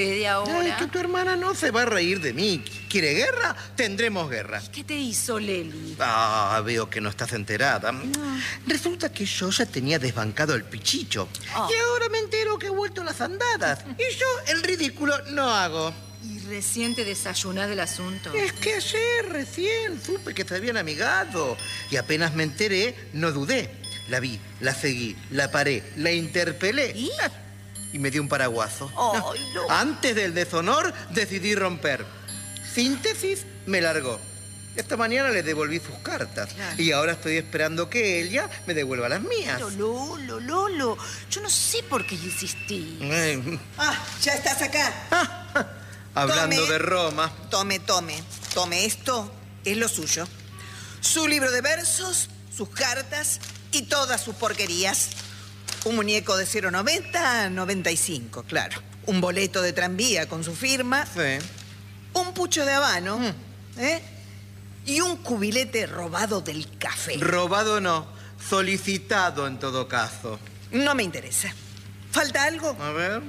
de ahora? Que tu hermana no se va a reír de mí. ¿Quiere guerra? Tendremos guerra. ¿Qué te hizo Leli? Veo que no estás enterada. Resulta que yo ya tenía desbancado el pichicho. Y ahora me entero que he vuelto las andadas. Y yo el ridículo no hago. ¿Y recién te desayunás del asunto? Es que ayer recién supe que te habían amigado. Y apenas me enteré, no dudé. La vi, la seguí, la paré, la interpelé. ¿Y? Y me dio un paraguaso. ¡Ay, no! Antes del deshonor decidí romper. Síntesis, me largó. Esta mañana le devolví sus cartas. Claro. Y ahora estoy esperando que ella me devuelva las mías. Pero Lolo, yo no sé por qué insistí. Ya estás acá. Hablando de Roma. Tome. Esto es lo suyo. Su libro de versos, sus cartas y todas sus porquerías. Un muñeco de 0,90 a 95, claro. Un boleto de tranvía con su firma. Sí. Un pucho de habano. Y un cubilete robado del café. Robado no, solicitado en todo caso. No me interesa. ¿Falta algo? A ver.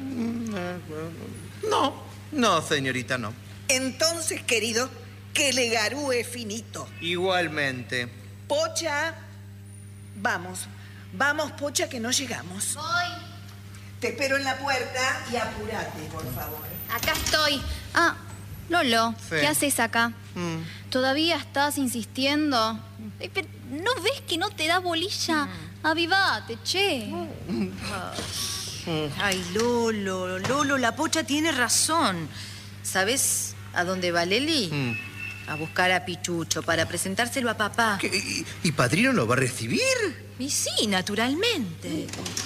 No, señorita, no. Entonces, querido, que le garúe finito. Igualmente. Pocha, vamos, Pocha, que no llegamos. Voy. Te espero en la puerta y apúrate, por favor. Acá estoy. Lolo, sí. ¿Qué haces acá? ¿Todavía estás insistiendo? Pero ¿no ves que no te da bolilla? Avivate, che. Ay, Lolo, la Pocha tiene razón. ¿Sabes a dónde va Leli? A buscar a Pichucho para presentárselo a papá. ¿Qué? ¿Y Padrino lo va a recibir? Y sí, naturalmente.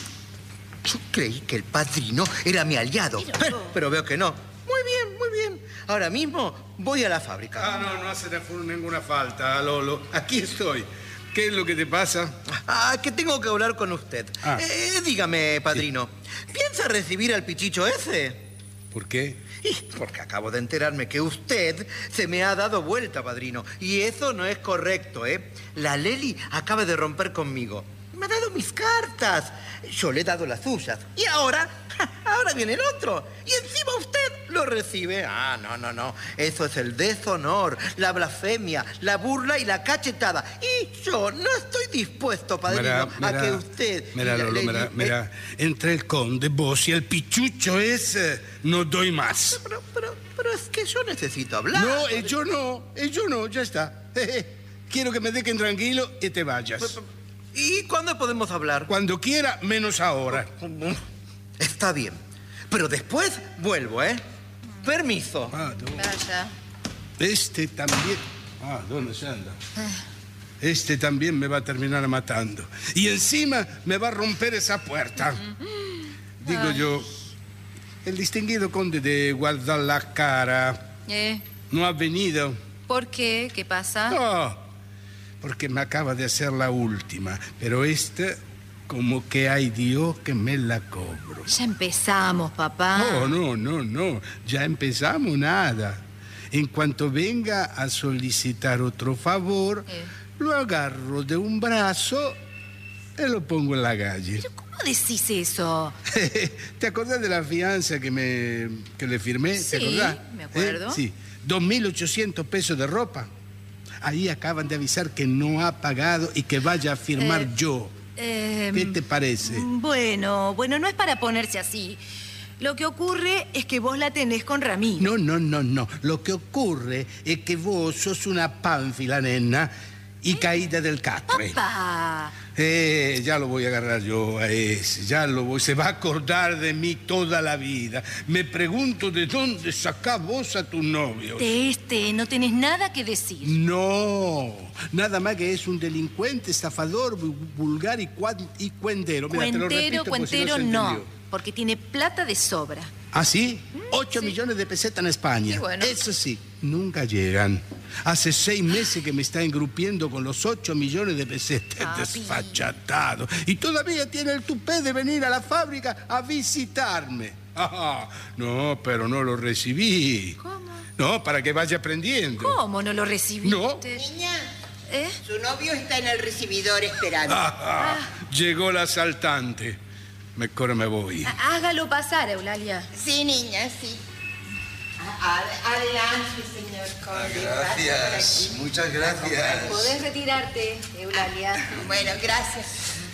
Yo creí que el Padrino era mi aliado, pero veo que no. Muy bien. Ahora mismo voy a la fábrica. No hace ninguna falta, Lolo. Aquí estoy. ¿Qué es lo que te pasa? Que tengo que hablar con usted. Dígame, Padrino, ¿piensa recibir al Pichicho ese? ¿Por qué? Porque acabo de enterarme que usted se me ha dado vuelta, Padrino. Y eso no es correcto, ¿eh? La Leli acaba de romper conmigo. Me ha dado mis cartas. Yo le he dado las suyas. Y ahora viene el otro. Y encima usted lo recibe. No. Eso es el deshonor, la blasfemia, la burla y la cachetada. Y yo no estoy dispuesto, Padrino, a que usted... Mira. Entre el conde, vos y el Pichucho ese, no doy más. Pero es que yo necesito hablar. No, yo no, ya está. Quiero que me dejen tranquilo y te vayas. ¿Y cuándo podemos hablar? Cuando quiera, menos ahora. Está bien. Pero después vuelvo, ¿eh? Permiso. Vaya. Este también... ¿dónde se anda? Este también me va a terminar matando. Y encima me va a romper esa puerta. Digo yo, el distinguido conde de Guadalajara no ha venido. ¿Por qué? ¿Qué pasa? No, porque me acaba de hacer la última. Pero esta, como que hay Dios que me la cobro. Ya empezamos, papá. No. Ya empezamos nada. En cuanto venga a solicitar otro favor, lo agarro de un brazo y lo pongo en la calle. ¿Pero cómo decís eso? ¿Te acordás de la fianza que le firmé? Sí, ¿te acordás? me acuerdo. Sí, 2.800 pesos de ropa. Ahí acaban de avisar que no ha pagado y que vaya a firmar yo. ¿Qué te parece? Bueno, no es para ponerse así. Lo que ocurre es que vos la tenés con Ramiro. No. Lo que ocurre es que vos sos una pánfila, nena, y caída del catre. ¡Papá! Ya lo voy a agarrar yo a ese, se va a acordar de mí toda la vida. Me pregunto de dónde sacás vos a tus novios. De no tenés nada que decir. No, nada más que es un delincuente, estafador, vulgar y cuentero. Mira, te lo repito, Cuentero si no, porque tiene plata de sobra. ¿Ah, sí? 8 millones de pesetas en España. Sí, bueno. Eso sí, nunca llegan. Hace 6 meses que me está engrupiendo con los 8 millones de pesetas. Desfachatado. Y todavía tiene el tupé de venir a la fábrica a visitarme. No, pero no lo recibí. ¿Cómo? No, para que vaya aprendiendo. ¿Cómo no lo recibiste? No. Niña, su novio está en el recibidor esperando. Llegó el asaltante. Mejor me voy. Hágalo pasar, Eulalia. Sí, niña, sí. Adelante, señor conde. Gracias, muchas gracias. Podés retirarte, Eulalia. Bueno, gracias.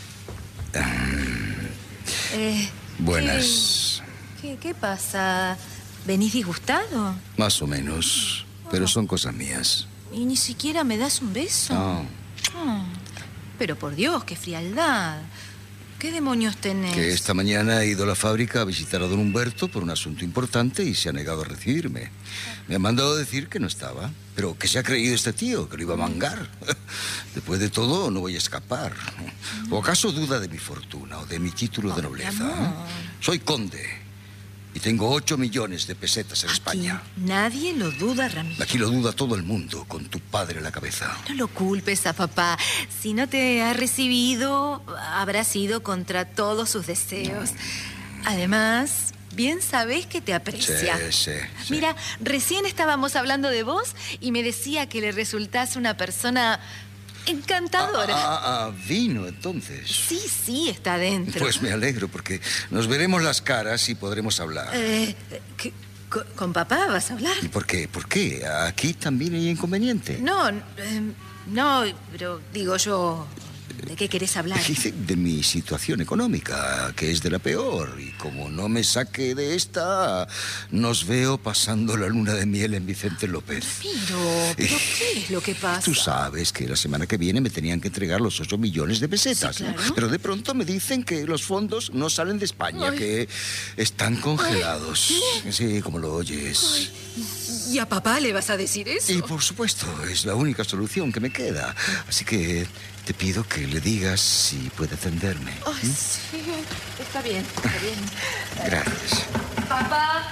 Buenas. ¿Qué pasa? ¿Venís disgustado? Más o menos. Pero son cosas mías. ¿Y ni siquiera me das un beso? No. Oh, pero por Dios, qué frialdad. ¿Qué demonios tenés? Que esta mañana he ido a la fábrica a visitar a don Humberto por un asunto importante y se ha negado a recibirme. Me ha mandado decir que no estaba. Pero ¿qué se ha creído este tío? ¿Que lo iba a mangar? Después de todo, no voy a escapar. ¿O acaso duda de mi fortuna o de mi título de nobleza? Soy conde. Y tengo 8 millones de pesetas en España. Nadie lo duda, Ramiro. Aquí lo duda todo el mundo, con tu padre en la cabeza. No lo culpes a papá. Si no te ha recibido, habrá sido contra todos sus deseos. Además, bien sabés que te aprecia. Sí. Mira, recién estábamos hablando de vos y me decía que le resultás una persona encantadora. Vino entonces. Sí, está dentro. Pues me alegro porque nos veremos las caras y podremos hablar. ¿Con papá vas a hablar? ¿Y por qué? ¿Por qué? ¿Aquí también hay inconveniente? No, pero digo yo, ¿de qué querés hablar? De mi situación económica, que es de la peor. Y como no me saque de esta, nos veo pasando la luna de miel en Vicente López. ¿Pero qué es lo que pasa? Tú sabes que la semana que viene me tenían que entregar los 8 millones de pesetas. Sí, claro. ¿No? Pero de pronto me dicen que los fondos no salen de España, que están congelados. Sí, como lo oyes. ¿Y a papá le vas a decir eso? Y por supuesto, es la única solución que me queda. Así que te pido que le digas si puede atenderme. Sí, está bien. Gracias. Papá,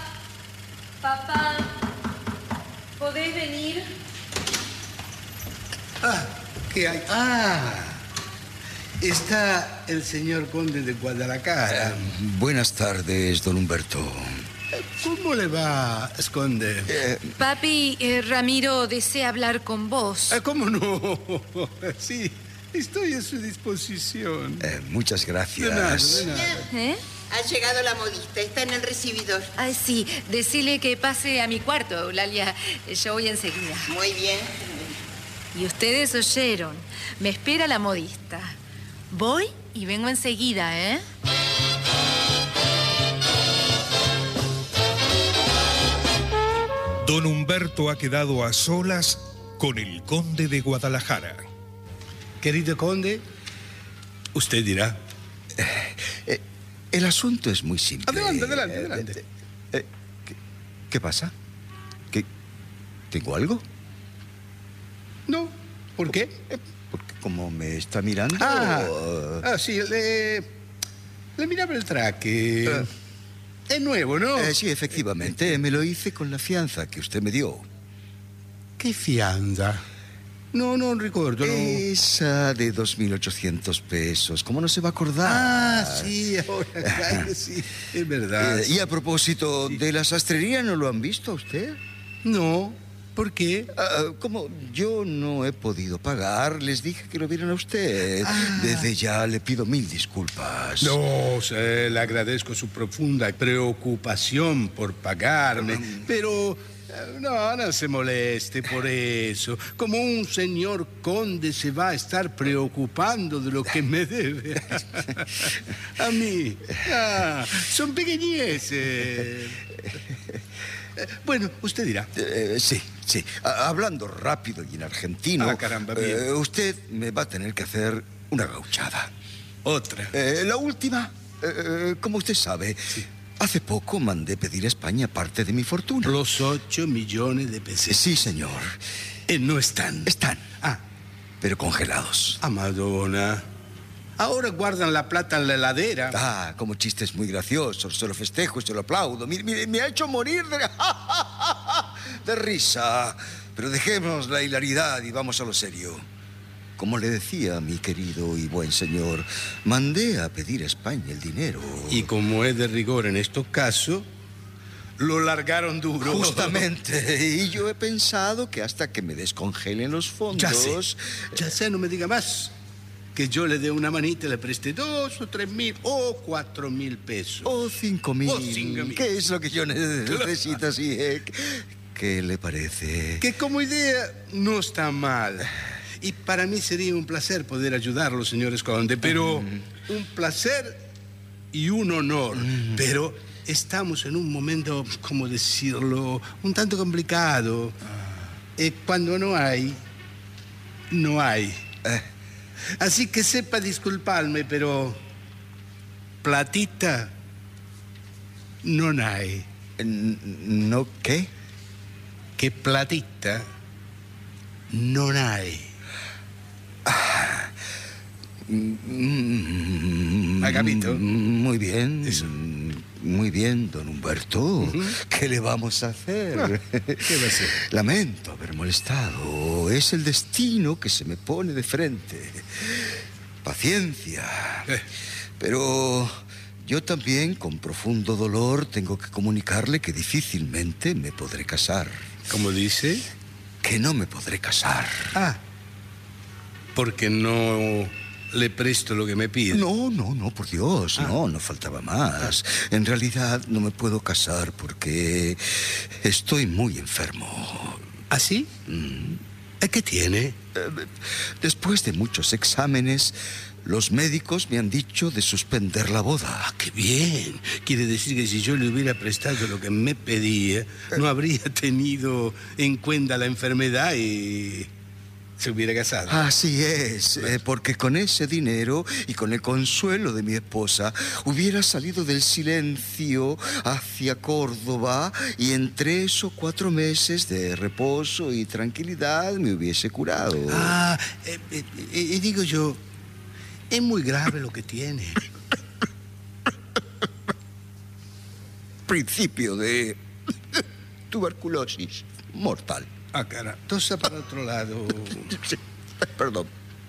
¿podés venir? ¿Qué hay? Está el señor conde de Guadalajara. Buenas tardes, don Humberto. ¿Cómo le va, conde? Papi, Ramiro desea hablar con vos. ¿Cómo no? Sí, estoy a su disposición. Muchas gracias. De nada. Ha llegado la modista, está en el recibidor. Ay, sí, decile que pase a mi cuarto, Eulalia. Yo voy enseguida. Muy bien. Y ustedes oyeron. Me espera la modista. Voy y vengo enseguida, ¿eh? Don Humberto ha quedado a solas con el conde de Guadalajara. Querido conde, usted dirá. El asunto es muy simple. Adelante. ¿Qué pasa? ¿Tengo algo? No, ¿por qué? Porque como me está mirando... Sí, le miraba el traje. Es nuevo, ¿no? Sí, efectivamente. Me lo hice con la fianza que usted me dio. ¿Qué fianza? No recuerdo. No. Esa de 2.800 pesos. ¿Cómo no se va a acordar? Sí, ahora sí, es verdad. Y a propósito de la sastrería, ¿no lo han visto a usted? No, ¿por qué? Como yo no he podido pagar, les dije que lo vieran a usted. Desde ya le pido 1000 disculpas. No, le agradezco su profunda preocupación por pagarme, pero no se moleste por eso. Como un señor conde se va a estar preocupando de lo que me debe. A mí. Son pequeñeces. Bueno, usted dirá. Sí. Hablando rápido y en argentino, caramba, bien. Usted me va a tener que hacer una gauchada. Otra. La última, como usted sabe, hace poco mandé pedir a España parte de mi fortuna. Los 8 millones de pesetas. Sí, señor. No están. Están. Pero congelados. Madonna. Ahora guardan la plata en la heladera. Como chistes muy graciosos. Se lo festejo y se lo aplaudo. Mire, me ha hecho morir de risa. Pero dejemos la hilaridad y vamos a lo serio. Como le decía, mi querido y buen señor, mandé a pedir a España el dinero. Y como es de rigor en estos casos, lo largaron duro. Justamente. Y yo he pensado que hasta que me descongelen los fondos... Ya sé, no me diga más. que yo le dé una manita y le preste 2 o 3 mil o 4 mil pesos. O 5 mil. O 5 mil. ¿Qué es lo que yo necesito, así? ¿Qué le parece? Que como idea no está mal. Y para mí sería un placer poder ayudarlo, señores Conde, pero un placer y un honor. Pero estamos en un momento, ¿cómo decirlo?, un tanto complicado. Cuando no hay, no hay. Así que sepa disculparme, pero platita no hay. ¿No qué? Que platita no hay. ¿Ha capito? Muy bien. Eso. Muy bien, don Humberto. ¿Qué le vamos a hacer? ¿Qué va a hacer? Lamento haber molestado. Es el destino que se me pone de frente. Paciencia. Pero yo también, con profundo dolor, tengo que comunicarle que difícilmente me podré casar. ¿Cómo dice? Que no me podré casar. Porque no le presto lo que me pide. No, por Dios, no faltaba más. En realidad no me puedo casar porque estoy muy enfermo. ¿Ah, sí? ¿Qué tiene? Después de muchos exámenes, los médicos me han dicho de suspender la boda. ¡Qué bien! Quiere decir que si yo le hubiera prestado lo que me pedía, no habría tenido en cuenta la enfermedad y se hubiera casado. Así es, porque con ese dinero y con el consuelo de mi esposa hubiera salido del silencio hacia Córdoba y en 3 o 4 meses de reposo y tranquilidad me hubiese curado. Y digo yo, es muy grave lo que tiene. Principio de tuberculosis mortal. Cara, tosa para otro lado. Sí, perdón.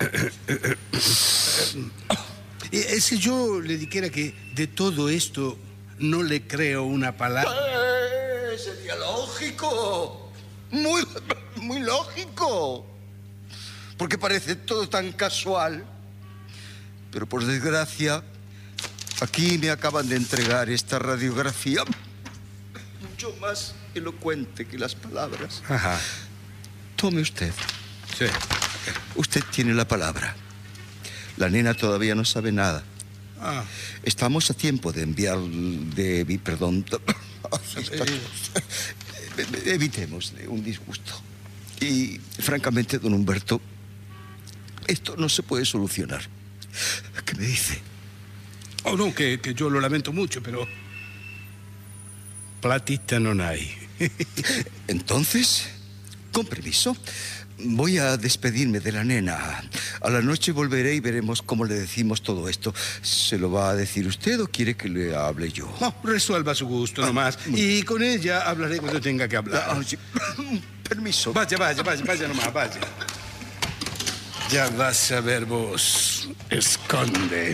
Si yo le dijera que de todo esto no le creo una palabra. Sería lógico. Muy lógico. Porque parece todo tan casual. Pero por desgracia, aquí me acaban de entregar esta radiografía. Mucho más elocuente que las palabras. Ajá. Tome usted. Sí. Usted tiene la palabra. La nena todavía no sabe nada. Estamos a tiempo de enviar... Perdón. Evitemos un disgusto. Y, francamente, don Humberto, esto no se puede solucionar. ¿Qué me dice? Oh, no, que yo lo lamento mucho, pero platita no hay. Entonces, con permiso, voy a despedirme de la nena. A la noche volveré y veremos cómo le decimos todo esto. ¿Se lo va a decir usted o quiere que le hable yo? No, resuelva a su gusto nomás. Y con ella hablaré cuando tenga que hablar. Sí. Permiso. Vaya nomás, vaya. Ya vas a ver vos, esconde.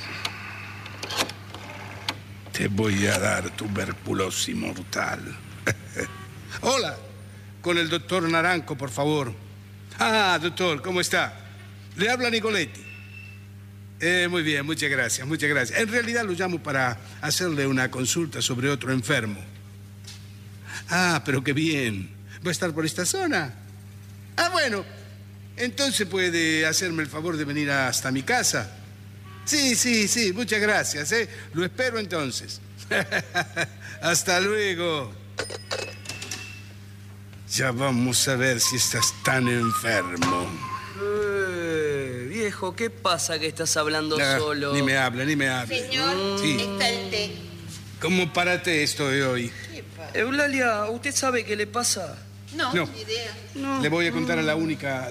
Te voy a dar tuberculosis mortal. Hola, con el doctor Naranco, por favor. Doctor, ¿cómo está? Le habla Nicoletti. Muy bien, muchas gracias. En realidad lo llamo para hacerle una consulta sobre otro enfermo. Pero qué bien. ¿Va a estar por esta zona? Bueno. Entonces puede hacerme el favor de venir hasta mi casa. Sí, muchas gracias, Lo espero entonces. Hasta luego. Ya vamos a ver si estás tan enfermo. Viejo, ¿qué pasa que estás hablando solo? Ni me habla. Señor, Sí. está el té. ¿Cómo para té estoy hoy? Eulalia, ¿usted sabe qué le pasa? No, No. ni idea. No. Le voy a contar la última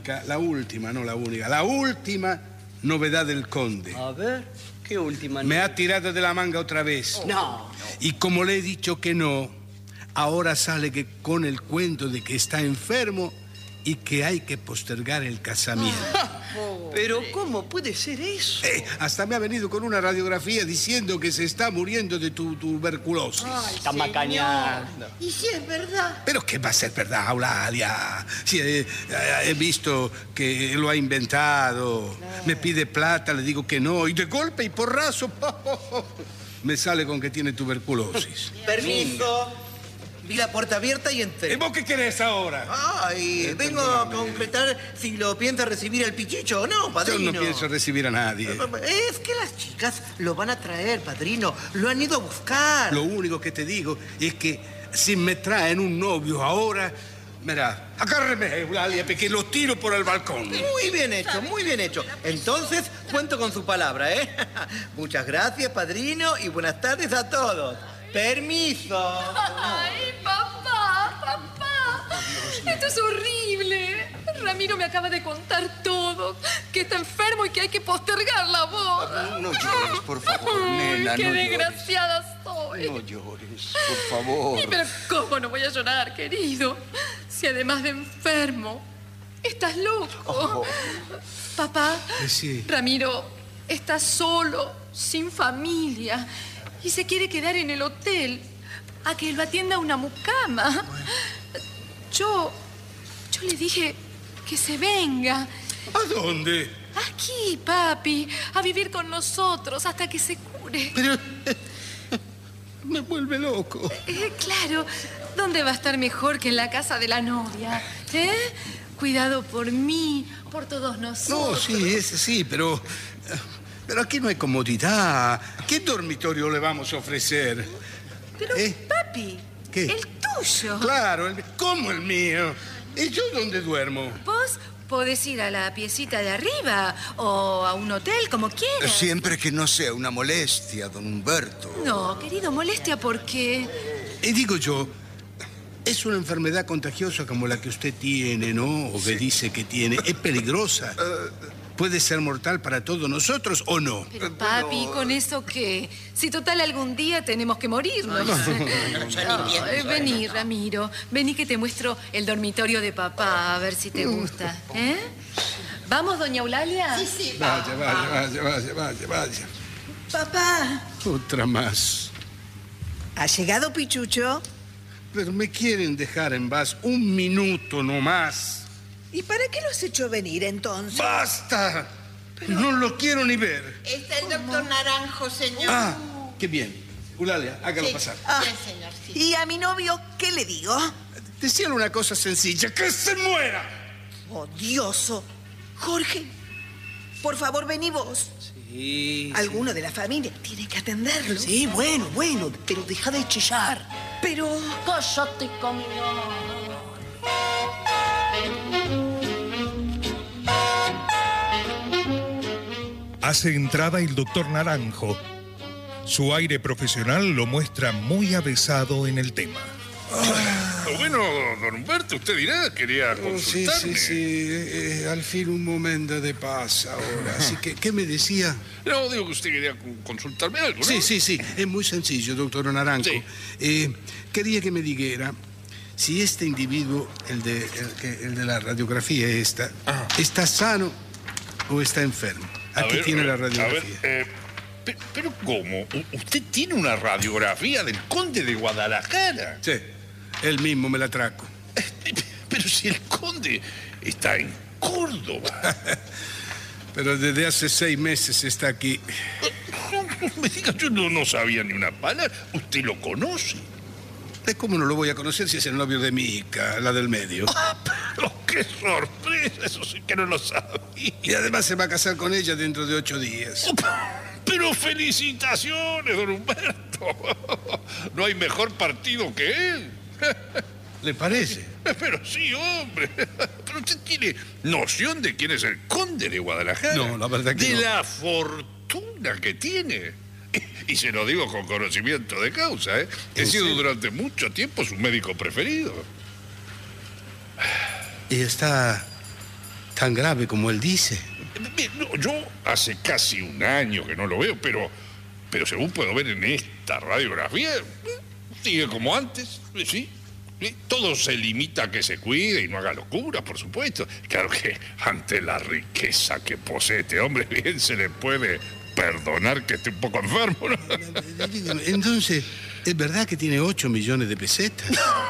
novedad del conde. A ver, ¿qué última? Me ha tirado de la manga otra vez. No. Y como le he dicho que no, ahora sale que con el cuento de que está enfermo y que hay que postergar el casamiento. Pero ¿cómo puede ser eso? Hasta me ha venido con una radiografía diciendo que se está muriendo de tuberculosis. Ay, Está señor. macaneando. ¿Y si es verdad? ¿Pero qué va a ser verdad, Eulalia? Si he visto que lo ha inventado, me pide plata, le digo que no, y de golpe y porrazo, me sale con que tiene tuberculosis. Permiso. Vi la puerta abierta y entré. ¿Y vos qué querés ahora? Ay, vengo a concretar si lo piensa recibir el pichicho o no, Yo padrino. no pienso recibir a nadie. Es que las chicas lo van a traer, padrino. Lo han ido a buscar. Lo único que te digo es que si me traen un novio ahora, mira, agárreme, Eulalia, que lo tiro por el balcón. Muy bien hecho, muy bien hecho. Entonces, cuento con su palabra, ¿eh? Muchas gracias, padrino, y buenas tardes a todos. Permiso. ¡Ay, papá! Esto es horrible. Ramiro me acaba de contar todo. Que está enfermo y que hay que postergar la boda. No llores, por favor, nena, ¡Qué no llores. desgraciada soy! No llores, por favor. Pero ¿cómo no voy a llorar, querido? Si además de enfermo, estás loco. Papá, Sí. Ramiro está solo, sin familia, y se quiere quedar en el hotel a que lo atienda una mucama. Yo le dije que se venga. ¿A dónde? Aquí, papi, a vivir con nosotros hasta que se cure. Pero me vuelve loco. Claro, ¿dónde va a estar mejor que en la casa de la novia? Cuidado por mí, por todos nosotros. No, sí, pero aquí no hay comodidad. ¿Qué dormitorio le vamos a ofrecer? Pero, papi, ¿Qué? el tuyo. Claro, ¿cómo el mío? ¿Y yo dónde duermo? Vos podés ir a la piecita de arriba o a un hotel, como quieras. Siempre que no sea una molestia, don Humberto. No, querido, molestia porque... Y digo yo, es una enfermedad contagiosa como la que usted tiene, ¿no? O que dice que tiene. Es peligrosa. Puede ser mortal para todos nosotros o no. Pero, papi, ¿con eso qué? Si total algún día tenemos que morirnos. Vení, Ramiro. Vení que te muestro el dormitorio de papá, a ver si te gusta. ¿Vamos, doña Eulalia? Sí, Vaya. Papá, Otra más. ¿ha llegado Pichucho? Pero me quieren dejar en paz un minuto nomás. ¿Y para qué lo has hecho venir entonces? ¡Basta! No lo quiero ni ver. Está el doctor Naranjo, señor. Ah, qué bien. Eulalia, hágalo Sí. pasar. Ah, Bien, señor, sí. ¿y a mi novio qué le digo? Decíale una cosa sencilla, ¡que se muera! Odioso. Jorge, por favor, vení vos. Sí. Alguno de la familia tiene que atenderlo. Sí, bueno, pero deja de chillar. Pero... Cállate, camión. Hace entrada el doctor Naranjo. Su aire profesional lo muestra muy avesado en el tema. Bueno, don Humberto, usted dirá, quería consultarme. Sí. Al fin un momento de paz ahora. Así que, ¿qué me decía? No, digo que usted quería consultarme algo, ¿no? Sí. Es muy sencillo, doctor Naranjo. Sí. Quería que me dijera si este individuo, el de la radiografía esta, está sano o está enfermo. Aquí tiene la radiografía. A ver, pero ¿cómo? ¿Usted tiene una radiografía del conde de Guadalajara? Sí, él mismo me la trajo. Pero si el conde está en Córdoba. Pero desde hace 6 meses está aquí. No me diga, yo no sabía ni una palabra. ¿Usted lo conoce? ¿Cómo no lo voy a conocer si es el novio de Mica, la del medio? Pero qué sorpresa, eso sí que no lo sabía. Y además se va a casar con ella dentro de 8 días. Pero felicitaciones, don Humberto. No hay mejor partido que él. ¿Le parece? Pero sí, hombre. Pero usted tiene noción de quién es el conde de Guadalajara. No, la verdad que de no. la fortuna que tiene. Y se lo digo con conocimiento de causa, ¿eh? He sido durante mucho tiempo su médico preferido. ¿Y está tan grave como él dice? No, yo hace casi un año que no lo veo, pero según puedo ver en esta radiografía, sigue como antes, sí. Todo se limita a que se cuide y no haga locura, por supuesto. Claro que ante la riqueza que posee este hombre, bien se le puede perdonar que esté un poco enfermo, ¿no? Dígame, entonces, ¿es verdad que tiene 8 millones de pesetas?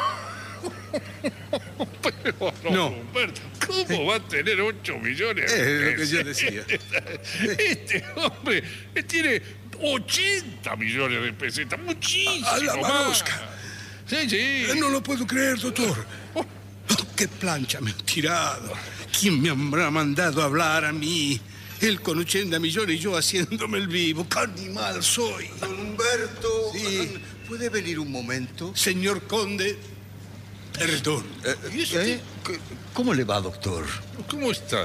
Pero no, Humberto, ¿cómo va a tener 8 millones de pesetas? Es lo que yo decía. Este hombre tiene 80 millones de pesetas, muchísimo ¡A la más. marosca! Sí. No lo puedo creer, doctor. Oh, ¡qué plancha me han tirado! ¿Quién me habrá mandado a hablar a mí? Él con 80 millones y yo haciéndome el vivo. ¡Qué animal soy! Don Humberto, Sí. ¿puede venir un momento? Señor conde, perdón. ¿Cómo le va, doctor? ¿Cómo está?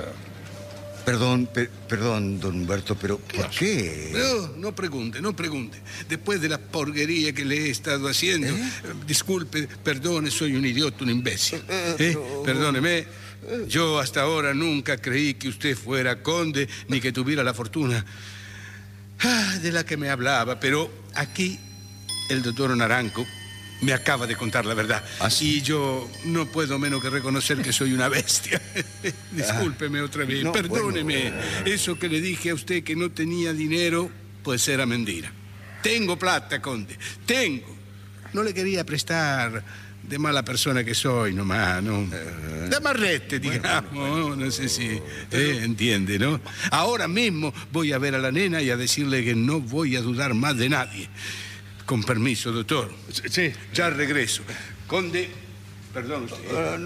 Perdón, don Humberto, pero ¿por qué? No pregunte. Después de la porquería que le he estado haciendo, disculpe, perdone, soy un idiota, un imbécil. Perdóneme. Yo hasta ahora nunca creí que usted fuera conde ni que tuviera la fortuna de la que me hablaba, pero aquí el doctor Naranjo me acaba de contar la verdad. ¿Ah, sí? Y yo no puedo menos que reconocer que soy una bestia. Discúlpeme otra vez, no, perdóneme. bueno. Eso que le dije a usted que no tenía dinero, pues era mentira. Tengo plata, conde, tengo. No le quería prestar de mala persona que soy nomás, ¿no? De amarrete, digamos, no sé si entiende, ¿no? Ahora mismo voy a ver a la nena y a decirle que no voy a dudar más de nadie. Con permiso, doctor. Sí. Ya regreso. Conde, perdón usted.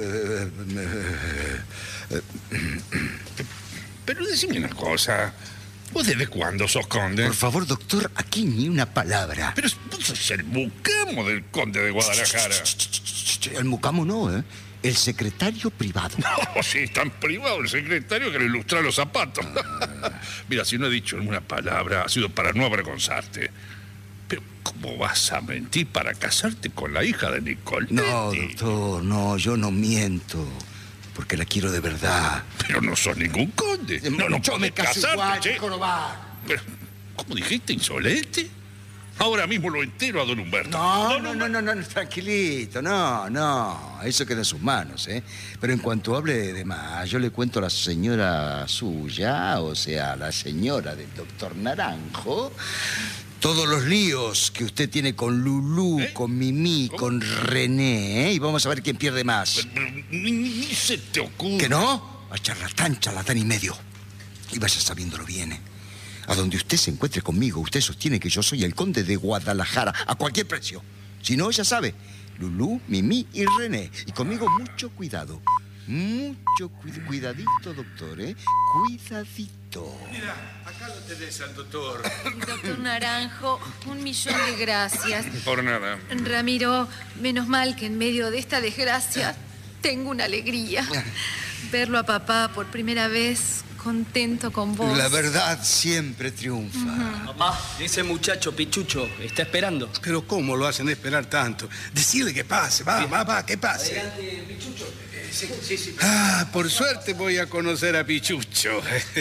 Pero decime una cosa. ¿Vos desde cuándo sos conde? Por favor, doctor, aquí ni una palabra. Pero vos sos el mucamo del conde de Guadalajara. El mucamo no, ¿eh? El secretario privado. No, sí, es tan privado el secretario que le ilustra los zapatos. Mira, si no he dicho una palabra, ha sido para no avergonzarte. Pero, ¿cómo vas a mentir para casarte con la hija de Nicoletti? No, doctor, no, yo no miento. Porque la quiero de verdad. Pero no sos ningún conde. No yo me caso casarte, igual, che. Córdoba. Pero, ¿cómo dijiste, insolente? Ahora mismo lo entero a don Humberto. No, tranquilito, no. Eso queda en sus manos, ¿eh? Pero en cuanto hable de más, yo le cuento a la señora suya, o sea, la señora del doctor Naranjo, todos los líos que usted tiene con Lulú, con Mimi, con René, y vamos a ver quién pierde más. Pero ni se te ocurre. ¿Que no? A charlatán y medio. Y vaya sabiéndolo bien, ¿eh? A donde usted se encuentre conmigo, usted sostiene que yo soy el conde de Guadalajara, a cualquier precio. Si no, ya sabe, Lulú, Mimi y René. Y conmigo mucho cuidado. Mucho cuidadito, doctor, ¿eh? Cuidadito. Mira, acá lo tenés al doctor. Doctor Naranjo, 1.000.000 de gracias. Por nada. Ramiro, menos mal que en medio de esta desgracia tengo una alegría. Verlo a papá por primera vez contento con vos. La verdad siempre triunfa. Papá, ese muchacho pichucho está esperando. Pero ¿cómo lo hacen esperar tanto? Decirle que pase, va, que pase. Adelante, pichucho. Sí. Por suerte voy a conocer a Pichucho.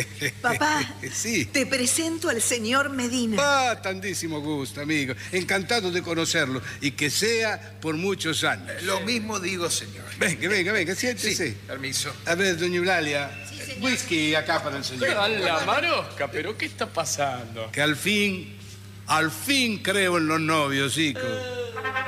Papá, Sí. te presento al señor Medina. Tantísimo gusto, amigo. Encantado de conocerlo y que sea por muchos años. Lo mismo digo, señor. Venga, siéntese. Sí, permiso. A ver, doña Eulalia, whisky acá para el señor. A la marosca, pero ¿qué está pasando? Que al fin creo en los novios, chicos.